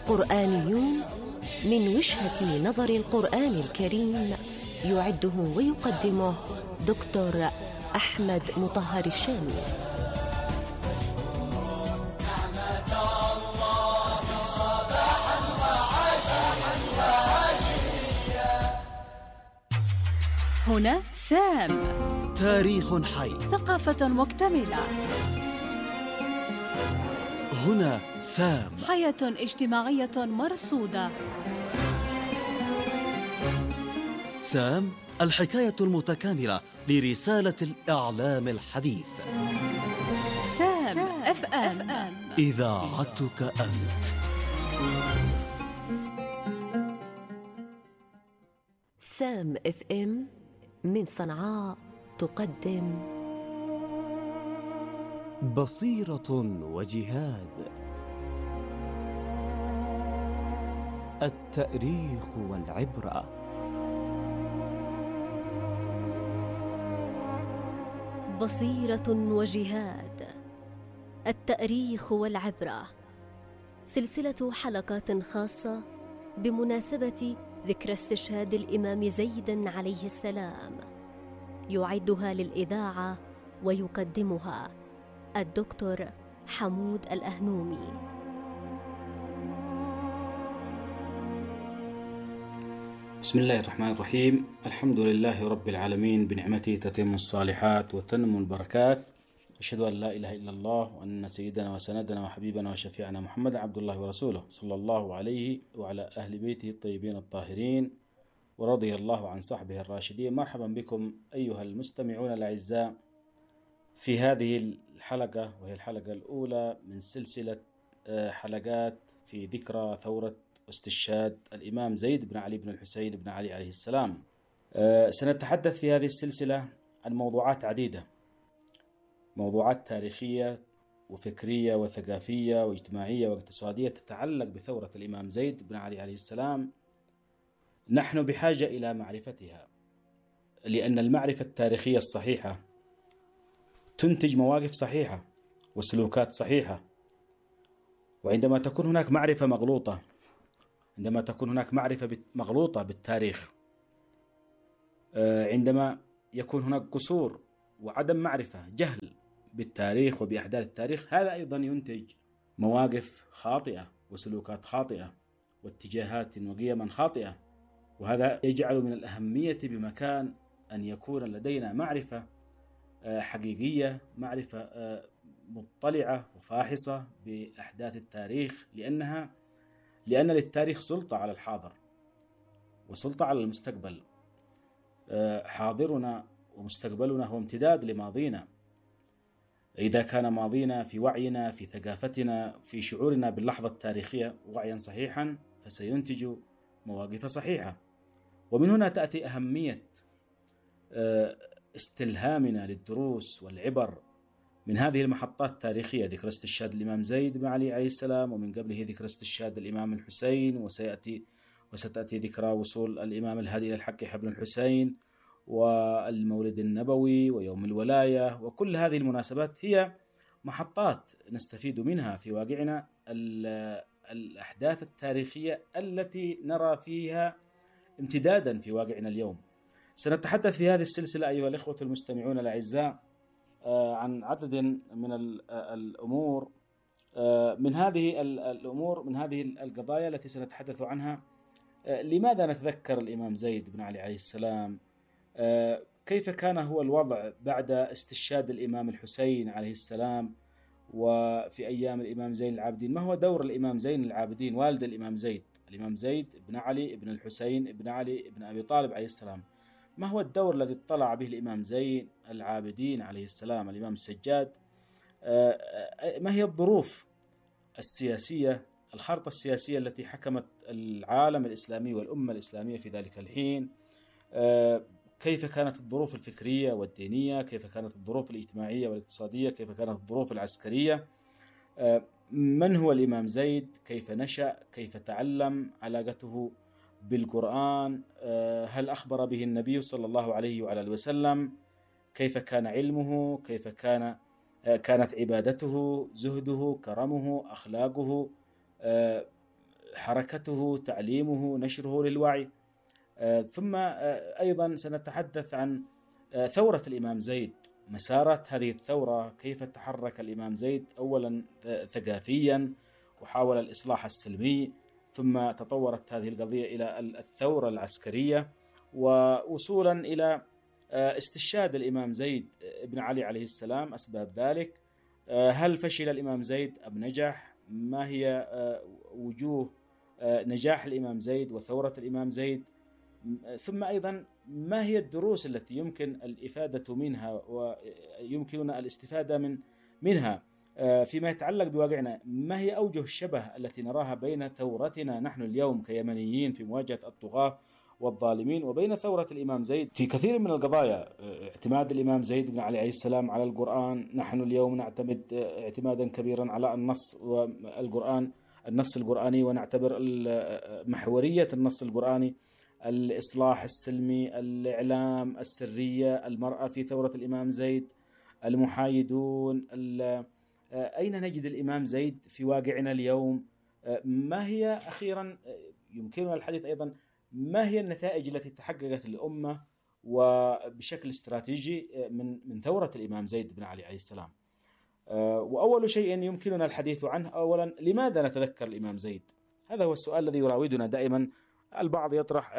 قرآنيون من وجهة نظر القرآن الكريم، يعده ويقدمه دكتور أحمد مطهر الشامي. هنا سام، تاريخ حي، ثقافة مكتملة. هنا سام، حياة اجتماعية مرصودة. سام، الحكاية المتكاملة لرسالة الإعلام الحديث. سام اف ام، إذاعتك أنت. سام اف ام من صنعاء تقدم بصيرة وجهاد، التاريخ والعبرة. بصيرة وجهاد، التاريخ والعبرة، سلسلة حلقات خاصة بمناسبة ذكرى استشهاد الإمام زيد عليه السلام، يعدها للإذاعة ويقدمها الدكتور حمود الأهنومي. بسم الله الرحمن الرحيم. الحمد لله رب العالمين، بنعمته تتم الصالحات وتنمو البركات. أشهد أن لا إله إلا الله وأن سيدنا وسندنا وحبيبنا وشفيعنا محمد عبد الله ورسوله، صلى الله عليه وعلى أهل بيته الطيبين الطاهرين، ورضي الله عن صحبه الراشدين. مرحبا بكم أيها المستمعون الأعزاء في هذه الحلقة، وهي الحلقة الأولى من سلسلة حلقات في ذكرى ثورة واستشهاد الإمام زيد بن علي بن الحسين بن علي عليه السلام. سنتحدث في هذه السلسلة عن موضوعات عديدة، موضوعات تاريخية وفكرية وثقافية واجتماعية واقتصادية تتعلق بثورة الإمام زيد بن علي عليه السلام. نحن بحاجة إلى معرفتها، لأن المعرفة التاريخية الصحيحة تنتج مواقف صحيحة وسلوكات صحيحة. وعندما تكون هناك معرفة مغلوطة، عندما تكون هناك معرفة مغلوطة بالتاريخ، عندما يكون هناك قصور وعدم معرفة، جهل بالتاريخ وبأحداث التاريخ، هذا أيضا ينتج مواقف خاطئة وسلوكات خاطئة واتجاهات وقيما خاطئة. وهذا يجعل من الأهمية بمكان أن يكون لدينا معرفة حقيقية، معرفة مطلعة وفاحصة بأحداث التاريخ، لأن للتاريخ سلطة على الحاضر وسلطة على المستقبل. حاضرنا ومستقبلنا هو امتداد لماضينا. إذا كان ماضينا في وعينا، في ثقافتنا، في شعورنا باللحظة التاريخية وعيا صحيحا، فسينتج مواقف صحيحة. ومن هنا تأتي أهمية استلهامنا للدروس والعبر من هذه المحطات التاريخية، ذكرى استشهاد الإمام زيد بن علي عليه السلام، ومن قبله ذكرى استشهاد الإمام الحسين، وستأتي ذكرى وصول الإمام الهادي إلى الحق ابن الحسين، والمولد النبوي، ويوم الولاية. وكل هذه المناسبات هي محطات نستفيد منها في واقعنا، الأحداث التاريخية التي نرى فيها امتدادا في واقعنا اليوم. سنتحدث في هذه السلسلة أيها الإخوة المستمعون الأعزاء عن عدد من الأمور، من هذه القضايا التي سنتحدث عنها. لماذا نتذكر الإمام زيد بن علي عليه السلام؟ كيف كان هو الوضع بعد استشهاد الإمام الحسين عليه السلام وفي أيام الإمام زين العابدين؟ ما هو دور الإمام زين العابدين والد الإمام زيد بن علي بن الحسين بن علي بن أبي طالب عليه السلام؟ ما هو الدور الذي اطلع به الإمام زين العابدين عليه السلام، الإمام السجاد؟ ما هي الظروف السياسية، الخارطة السياسية التي حكمت العالم الإسلامي والأمة الإسلامية في ذلك الحين؟ كيف كانت الظروف الفكرية والدينية؟ كيف كانت الظروف الاجتماعية والاقتصادية؟ كيف كانت الظروف العسكرية؟ من هو الإمام زيد؟ كيف نشأ؟ كيف تعلم؟ علاقته بالقرآن؟ هل أخبر به النبي صلى الله عليه وعلى آله وسلم؟ كيف كان علمه؟ كيف كانت عبادته، زهده، كرمه، أخلاقه، حركته، تعليمه، نشره للوعي. ثم أيضا سنتحدث عن ثورة الإمام زيد، مسارات هذه الثورة، كيف تحرك الإمام زيد أولا ثقافيا وحاول الإصلاح السلمي، ثم تطورت هذه القضية إلى الثورة العسكرية، ووصولا إلى استشهاد الإمام زيد بن علي عليه السلام. أسباب ذلك، هل فشل الإمام زيد أم نجح؟ ما هي وجوه نجاح الإمام زيد وثورة الإمام زيد؟ ثم أيضا ما هي الدروس التي يمكن الإفادة منها ويمكننا الاستفادة منها فيما يتعلق بواقعنا؟ ما هي أوجه الشبه التي نراها بين ثورتنا نحن اليوم كيمنيين في مواجهة الطغاة والظالمين وبين ثورة الإمام زيد في كثير من القضايا؟ اعتماد الإمام زيد بن علي عليه السلام على القرآن، نحن اليوم نعتمد اعتمادا كبيرا على النص والقرآن، النص القرآني، ونعتبر محورية النص القرآني، الإصلاح السلمي، الإعلام، السرية، المرأة في ثورة الإمام زيد، المحايدون. أين نجد الإمام زيد في واقعنا اليوم؟ ما هي أخيرا يمكننا الحديث أيضا ما هي النتائج التي تحققت للأمة وبشكل استراتيجي من ثورة الإمام زيد بن علي عليه السلام؟ وأول شيء يمكننا الحديث عنه أولا، لماذا نتذكر الإمام زيد؟ هذا هو السؤال الذي يراودنا دائما. البعض يطرح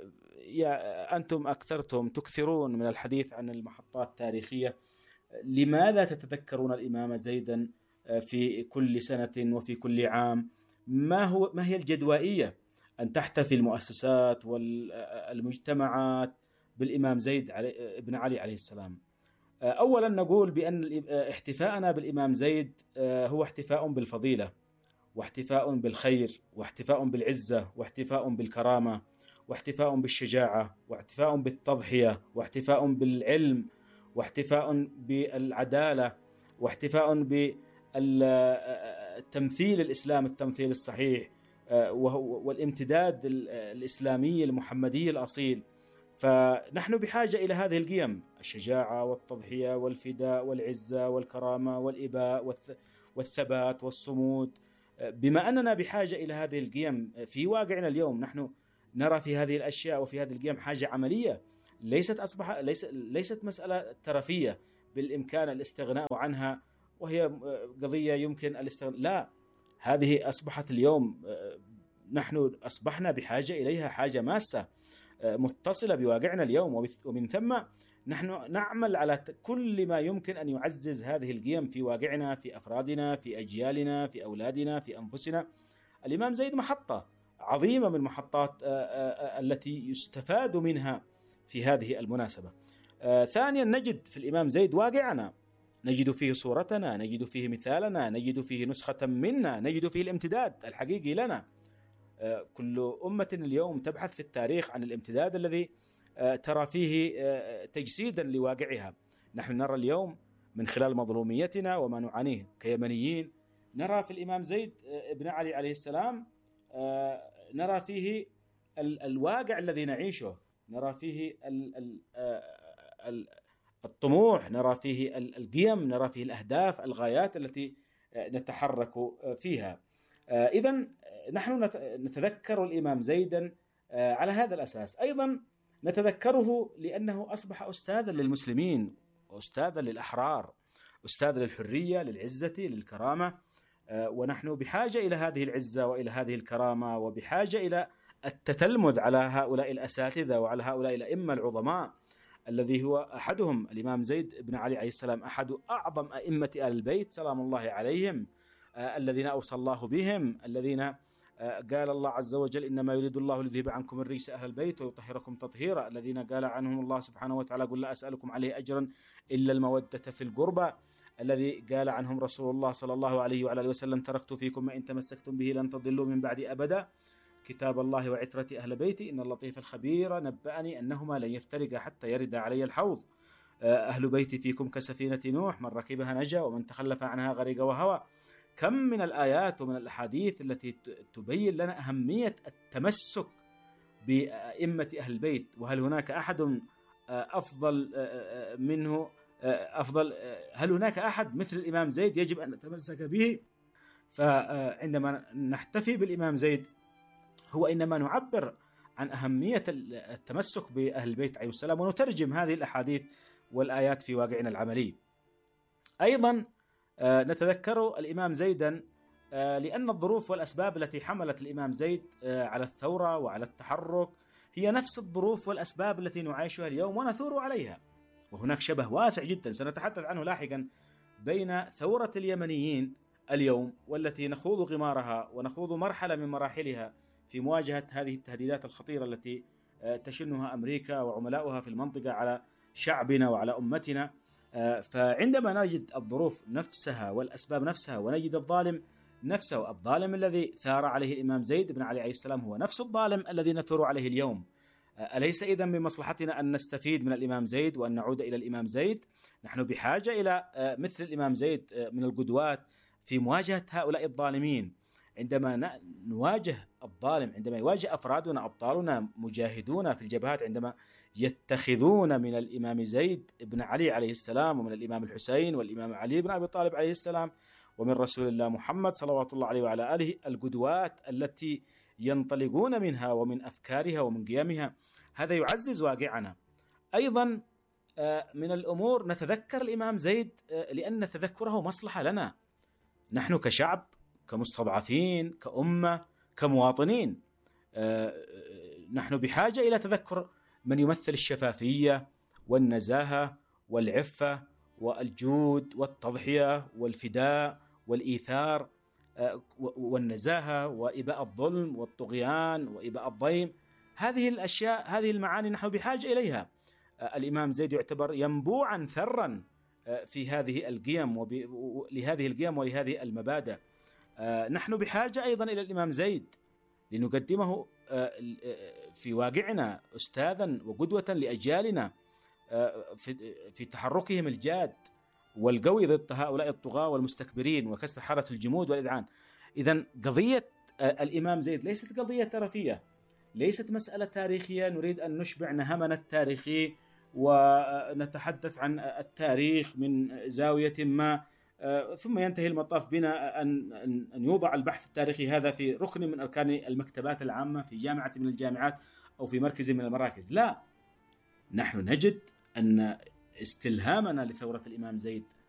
يا أنتم تكثرون من الحديث عن المحطات التاريخية، لماذا تتذكرون الإمام زيدا في كل سنة وفي كل عام؟ ما هي الجدوائية أن تحتفي المؤسسات والمجتمعات بالإمام زيد بن علي عليه السلام؟ أولا نقول بأن احتفاءنا بالإمام زيد هو احتفاء بالفضيلة، واحتفاء بالخير، واحتفاء بالعزة، واحتفاء بالكرامة، واحتفاء بالشجاعة، واحتفاء بالتضحية، واحتفاء بالعلم، واحتفاء بالعدالة، واحتفاء بالتمثيل الإسلام التمثيل الصحيح، والامتداد الإسلامي المحمدي الأصيل. فنحن بحاجة إلى هذه القيم: الشجاعة والتضحية والفداء والعزة والكرامة والإباء والثبات والصمود. بما أننا بحاجة إلى هذه القيم في واقعنا اليوم، نحن نرى في هذه الأشياء وفي هذه القيم حاجة عملية، ليست مسألة ترفية بالإمكان الاستغناء عنها وهي قضية يمكن الاستغناء. لا، هذه أصبحت اليوم نحن أصبحنا بحاجة إليها، حاجة ماسة متصلة بواقعنا اليوم، ومن ثم نحن نعمل على كل ما يمكن أن يعزز هذه القيم في واقعنا، في أفرادنا، في أجيالنا، في أولادنا، في أنفسنا. الإمام زيد محطة عظيمة من محطات التي يستفاد منها في هذه المناسبة. ثانيا، نجد في الإمام زيد واقعنا، نجد فيه صورتنا، نجد فيه مثالنا، نجد فيه نسخة منا، نجد فيه الامتداد الحقيقي لنا. كل أمة اليوم تبحث في التاريخ عن الامتداد الذي ترى فيه تجسيدا لواقعها. نحن نرى اليوم من خلال مظلوميتنا وما نعانيه كيمنيين، نرى في الإمام زيد بن علي عليه السلام، نرى فيه الواقع الذي نعيشه، نرى فيه الطموح، نرى فيه القيم، نرى فيه الأهداف، الغايات التي نتحرك فيها. إذن نحن نتذكر الإمام زيدا على هذا الأساس. أيضا نتذكره لأنه أصبح أستاذا للمسلمين، وأستاذا للأحرار، أستاذ للحرية، للعزة، للكرامة. ونحن بحاجة إلى هذه العزة وإلى هذه الكرامة، وبحاجة إلى التتلمذ على هؤلاء الأساتذة وعلى هؤلاء الأئمة العظماء، الذي هو أحدهم الإمام زيد بن علي عليه السلام، أحد أعظم أئمة آل البيت سلام الله عليهم، الذين أوصى الله بهم، الذين قال الله عز وجل: إنما يريد الله ليذهب عنكم الرجس أهل البيت ويطهركم تطهيرا، الذين قال عنهم الله سبحانه وتعالى: قل لا أسألكم عليه أجرا إلا المودة في القربى، الذي قال عنهم رسول الله صلى الله عليه وعلى آله وسلم: تركت فيكم ما إن تمسكتم به لن تضلوا من بعد أبدا، كتاب الله وعترة أهل بيتي، إن اللطيف الخبير نبأني أنهما لن يفترقا حتى يرد علي الحوض، أهل بيتي فيكم كسفينة نوح، من ركبها نجا ومن تخلف عنها غرق وهوى. كم من الآيات ومن الأحاديث التي تبين لنا أهمية التمسك بأئمة أهل البيت، وهل هناك أحد أفضل منه؟ هل هناك أحد مثل الإمام زيد يجب أن نتمسك به؟ فعندما نحتفي بالإمام زيد هو إنما نعبر عن أهمية التمسك بأهل البيت عليه السلام، ونترجم هذه الأحاديث والآيات في واقعنا العملي. أيضا نتذكر الإمام زيدا، لأن الظروف والأسباب التي حملت الإمام زيد على الثورة وعلى التحرك هي نفس الظروف والأسباب التي نعيشها اليوم ونثور عليها. وهناك شبه واسع جدا سنتحدث عنه لاحقا بين ثورة اليمنيين اليوم والتي نخوض غمارها ونخوض مرحلة من مراحلها في مواجهة هذه التهديدات الخطيرة التي تشنها أمريكا وعملاؤها في المنطقة على شعبنا وعلى أمتنا. فعندما نجد الظروف نفسها والأسباب نفسها ونجد الظالم نفسه، الظالم الذي ثار عليه الإمام زيد بن علي عليه السلام هو نفس الظالم الذي نثور عليه اليوم. أليس إذن من مصلحتنا أن نستفيد من الإمام زيد وأن نعود إلى الإمام زيد؟ نحن بحاجة إلى مثل الإمام زيد من القدوات في مواجهة هؤلاء الظالمين. عندما نواجه الظالم، عندما يواجه أفرادنا أبطالنا مجاهدون في الجبهات، عندما يتخذون من الإمام زيد بن علي عليه السلام ومن الإمام الحسين والإمام علي بن أبي طالب عليه السلام ومن رسول الله محمد صلوات الله عليه وعلى آله القدوات التي ينطلقون منها ومن أفكارها ومن قيمها، هذا يعزز واقعنا. أيضا من الأمور نتذكر الإمام زيد لأن تذكره مصلحة لنا نحن كشعب، كمستضعفين، كأمة، كمواطنين. نحن بحاجة إلى تذكر من يمثل الشفافية والنزاهة والعفة والجود والتضحية والفداء والإيثار والنزاهة وإباء الظلم والطغيان وإباء الضيم. هذه الأشياء، هذه المعاني نحن بحاجة إليها. الإمام زيد يعتبر ينبوعا ثرا في هذه القيم لهذه القيم ولهذه المبادئ. نحن بحاجة أيضا إلى الإمام زيد لنقدمه في واقعنا أستاذا وقدوة لأجيالنا في تحركهم الجاد والقوي ضد هؤلاء الطغاة والمستكبرين وكسر حارة الجمود والإذعان. إذن قضية الإمام زيد ليست قضية ترفية، ليست مسألة تاريخية نريد أن نشبع نهمنا التاريخي ونتحدث عن التاريخ من زاوية ما ثم ينتهي المطاف بنا أن يوضع البحث التاريخي هذا في ركن من أركان المكتبات العامة في جامعة من الجامعات أو في مركز من المراكز. لا، نحن نجد أن استلهامنا لثورة الإمام زيد